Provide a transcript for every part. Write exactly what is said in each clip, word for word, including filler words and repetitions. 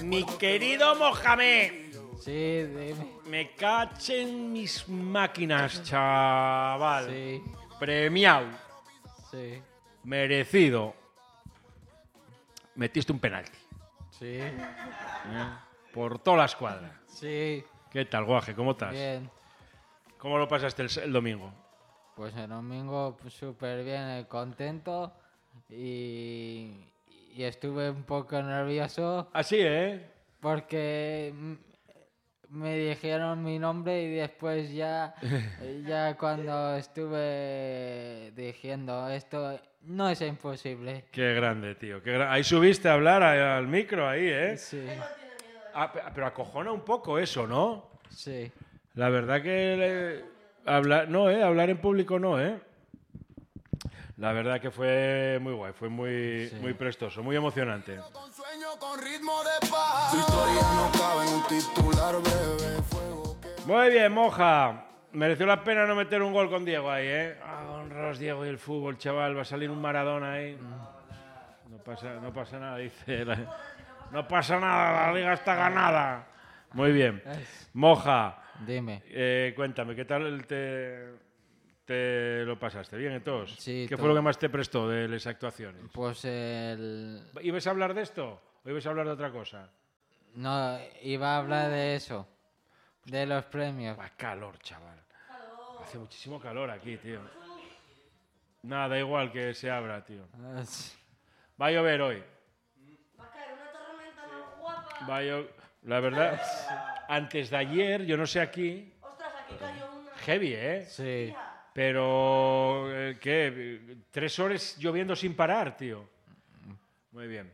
Mi querido Mohamed. Sí, dime. Me cachen mis máquinas, chaval. Sí, Premiado. sí, Merecido. Metiste un penalti. sí, ¿eh? Por toda la escuadra. sí. ¿Qué tal, guaje? ¿Cómo estás? Bien. ¿Cómo lo pasaste el, el domingo? Pues el domingo pues, súper bien, eh, contento y, y estuve un poco nervioso Así, ¿eh? porque mm, me dijeron mi nombre y después ya, ya cuando estuve diciendo esto, no es imposible. Qué grande, tío. Qué gra- Ahí subiste a hablar a- al micro, ahí, ¿eh? Sí, Ah, pe- pero acojona un poco eso, ¿no? sí, La verdad que le- hablar, no, ¿eh? Hablar en público no, ¿eh? La verdad que fue muy guay, fue muy, Sí. muy prestoso, muy emocionante. Con sueño, con ritmo de paz. Tu historia no cabe en un titular breve. Fuego que... Muy bien, Moja. Mereció la pena no meter un gol con Diego ahí, ¿eh? Ah, honraos Diego y el fútbol, chaval. Va a salir un Maradona ahí. No pasa, no pasa nada, dice. la- No pasa nada, la liga está ganada. Muy bien. Moja, dime. eh, cuéntame, ¿qué tal te, te lo pasaste? ¿Bien entonces? Sí, ¿Qué todo. fue lo que más te prestó de las actuaciones? Pues el... ¿Ibas a hablar de esto o ibas a hablar de otra cosa? No, iba a hablar de eso, de los premios. Va calor, chaval. Hace muchísimo calor aquí, tío. Nada, da igual que se abra, tío. Ah, sí. Va a llover hoy. Va a caer una tormenta más guapa. Va a llo- La verdad, antes de ayer, yo no sé aquí, Ostras, aquí cayó una. heavy, ¿eh? Sí, Pero, eh, ¿qué? Tres horas lloviendo sin parar, tío. Muy bien.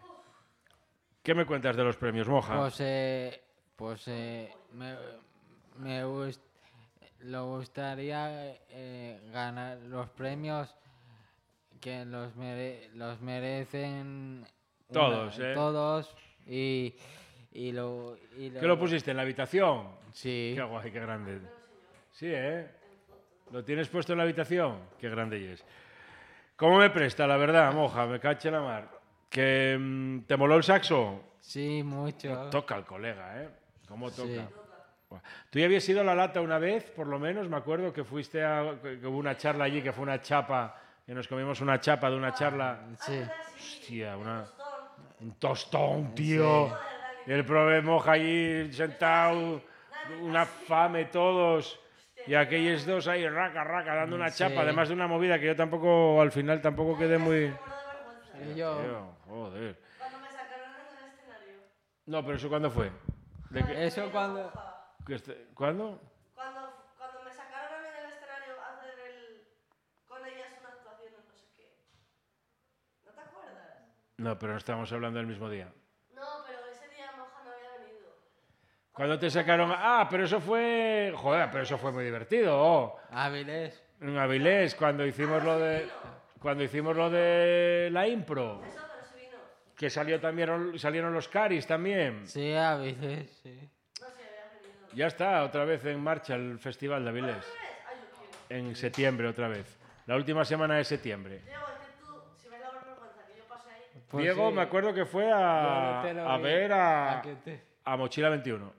¿Qué me cuentas de los premios, Moja? pues, eh, pues eh, me, me gust- lo gustaría eh, ganar los premios que los, mere- los merecen una- Todos, ¿eh? todos y, y lo, y ¿Qué lo pusiste en la habitación? Sí, Qué guay, qué grande. Sí, ¿eh? ¿Lo tienes puesto en la habitación? Qué grande es. ¿Cómo me presta, la verdad, Moja? Me caché la mar. ¿Que mm, te moló el saxo? sí, mucho. Toca el colega, ¿eh? ¿Cómo toca? Sí. Buah. Tú ya habías ido a La Lata una vez, por lo menos, me acuerdo que fuiste a... que que hubo una charla allí, que fue una chapa, que nos comimos una chapa de una charla. Sí, Hostia, una... un tostón, tío. Y el prove Moja allí sentado, una fame todos. Y aquellos dos ahí, raca, raca, dando una Sí. chapa, además de una movida que yo tampoco, al final, tampoco quedé muy... y yo, Tío, joder. Cuando me sacaron en el escenario. No, pero ¿eso cuándo fue? ¿De qué? eso cuando... ¿Que este- ¿Cuándo? Cuando, cuando me sacaron a mí del escenario a hacer el. Con ellas una actuación o no sé qué. ¿No te acuerdas? No, pero no estamos hablando del mismo día. No, pero ese día Moja no había venido. ¿Cuándo te sacaron? Ah, pero eso fue... Joder, pero eso fue muy divertido. Oh. Avilés. En Avilés, cuando hicimos lo de... Cuando hicimos lo de la impro. Eso, pero se vino. Que salió también, salieron los caris también. Sí, Avilés, sí. No sé, había venido. Ya está, otra vez en marcha el Festival de Avilés. ¿Ves? Ay, yo quiero. En septiembre otra vez. La última semana de septiembre. Diego, es que tú, si ves la vergüenza que yo pasé ahí. Pues Diego, sí, me acuerdo que fue a, yo te lo a vi. ver a, ¿A qué te- a Mochila veintiuno.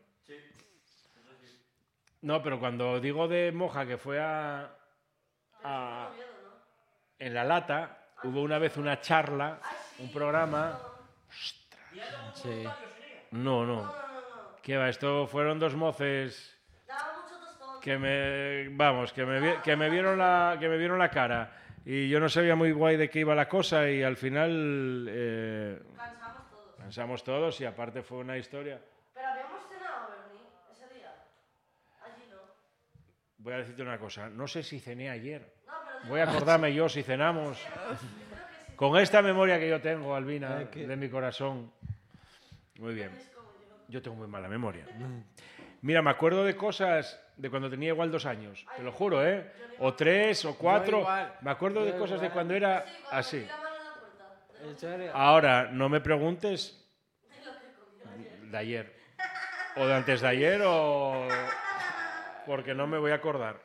No, pero cuando digo de Moja que fue a, a- en La Lata, hubo una vez una charla, un programa. Sí. No, no. ¿Qué va? Esto fueron dos moces Daba mucho tostón. que me, vamos, que me, vi- que me vieron la, que me vieron la cara y yo no sabía muy guay de qué iba la cosa y al final eh, Cansamos todos. pensamos todos y aparte fue una historia. Pero habíamos cenado, Bernie, ese día. Allí no. Voy a decirte una cosa, no sé si cené ayer. No, pero Voy a acordarme yo si cenamos. Con esta memoria que yo tengo, Albina, Ay, qué- de mi corazón. Muy bien. Yo tengo muy mala memoria. Mira, me acuerdo de cosas de cuando tenía igual dos años, te lo juro, ¿eh? O tres, o cuatro. igual, Me acuerdo de yo cosas de igual. cuando era sí, cuando así. metí la mano en la puerta. ¿En serio? Ahora, no me preguntes de ayer. O de antes de ayer o... Porque no me voy a acordar.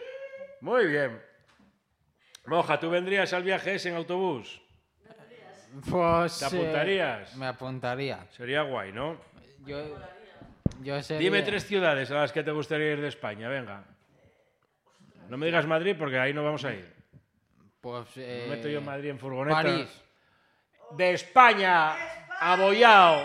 Muy bien. Moja, ¿tú vendrías al viaje ese en autobús? Pues, ¿Te eh, apuntarías? me apuntaría. Sería guay, ¿no? Yo, yo sería... Dime tres ciudades a las que te gustaría ir de España, venga. No me digas Madrid porque ahí no vamos a ir. Pues, eh, Me meto yo en Madrid en furgoneta. París. De España, abollao.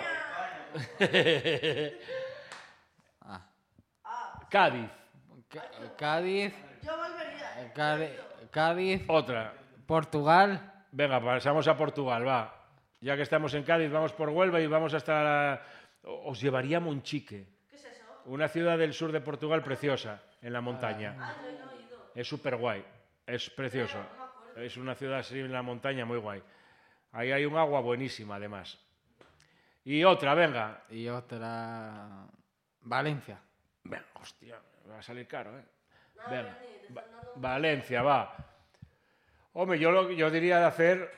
Ah, Cádiz, Ca- Cádiz. Yo volvería. Cádiz, Cádiz, otra. Portugal. Venga, pasamos a Portugal, va. Ya que estamos en Cádiz, vamos por Huelva y vamos hasta... la- Os llevaría a Monchique, ¿Qué es eso? una ciudad del sur de Portugal preciosa, en la montaña. Ah, yo no he ido. Es súper guay, es precioso. Es una ciudad así en la montaña muy guay. Ahí hay un agua buenísima, además. Y otra, venga. Y otra... Valencia. Venga, hostia, me va a salir caro, ¿eh? Venga, Va- Valencia, va. Hombre, yo, lo, yo diría de hacer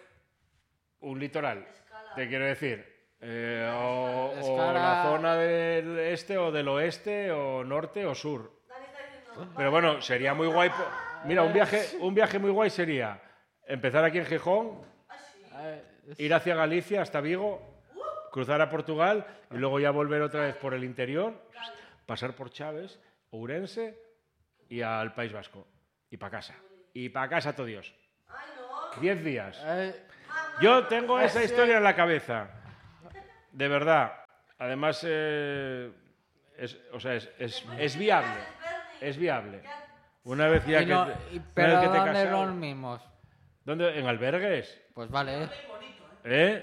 un litoral, te quiero decir. Eh, o, o Escala. la zona del este o del oeste o norte o sur. Dani está diciendo. Pero bueno, sería muy guay. po- Mira, un viaje, un viaje muy guay sería empezar aquí en Gijón, Eh, ir hacia Galicia hasta Vigo, cruzar a Portugal y luego ya volver otra vez por el interior, pasar por Chaves, Ourense y al País Vasco. Y para casa. Y para casa todo Dios. Ay, no. Diez días. eh, Yo tengo esa historia en la cabeza. De verdad. Además, eh, es, o sea, es, es, es viable. Es viable. Una vez ya y que, no- te- y- una pero vez que te he ¿dónde casado- los mismos? ¿Dónde? ¿En albergues? Pues vale, ¿eh? ¿Eh?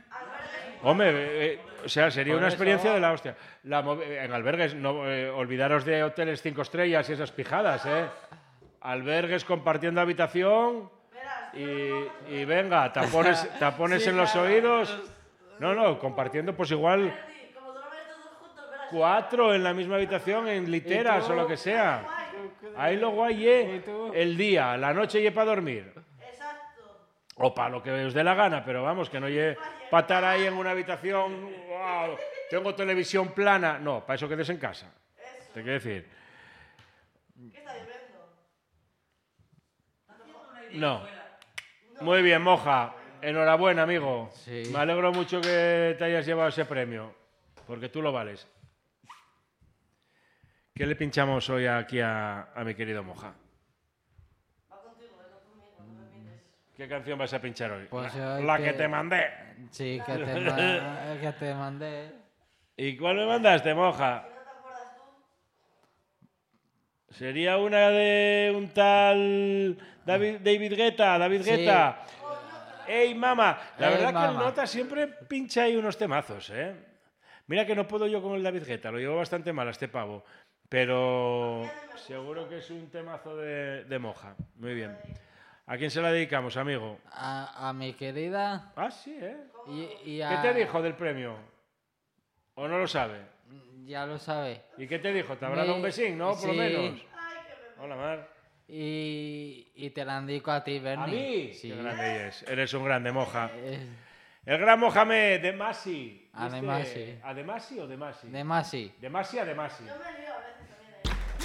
Hombre, eh, o sea, sería Por una eso- experiencia de la hostia. La move- en albergues, no, eh, olvidaros de hoteles cinco estrellas y esas pijadas, ¿eh? Albergues compartiendo habitación y, y venga, tapones, tapones en los oídos. No, no, compartiendo pues igual Dani, como duermes todos juntos, verás. cuatro en la misma habitación, en literas o lo que sea. Ahí lo guay es el día, la noche y para dormir. Exacto. O para lo que os dé la gana, pero vamos, que no llegue para estar ahí en una habitación, wow, tengo televisión plana. No, para eso quedes en casa. Te quiero decir. ¿Qué está lloviendo? No. Muy bien, Moja. Enhorabuena, amigo. Sí. Me alegro mucho que te hayas llevado ese premio, porque tú lo vales. ¿Qué le pinchamos hoy aquí a, a mi querido Moja? Va contigo, eh, no conmigo, no me mires. ¿Qué canción vas a pinchar hoy? Pues la hoy la te- que te mandé. Sí, que te, ma- que te mandé. ¿Y cuál me mandaste, Moja? ¿No te acuerdas tú? Sería una de un tal David, David Guetta, David Sí. Guetta. ¡Ey, mamá! La Ey, verdad que el mama. Nota siempre pincha ahí unos temazos, ¿eh? Mira que no puedo yo con el David Guetta, lo llevo bastante mal a este pavo. Pero seguro que es un temazo de, de Moja. Muy bien. ¿A quién se la dedicamos, amigo? A, a mi querida Ah, sí, ¿eh? y, y ¿Qué a... te dijo del premio? ¿O no lo sabe? Ya lo sabe. ¿Y qué te dijo? ¿Te habrá dado un Me- besín, no? Por lo sí. menos. Hola, Mar. Y, y te la indico a ti, Bernie. ¿A mí? Sí. Qué grande eres. Eres un grande, Moja. Eh, El gran Mohamed de Masi. A de ¿Viste? Masi. ¿A de Masi o de Masi? de Masi. ¿De Masi a de Masi? Yo me lío a veces.